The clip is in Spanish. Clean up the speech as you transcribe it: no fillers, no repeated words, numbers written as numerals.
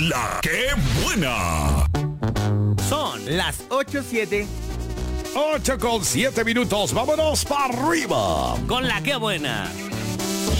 La que buena. Son las 8:07. 8:07. Vámonos para arriba. Con la que buena.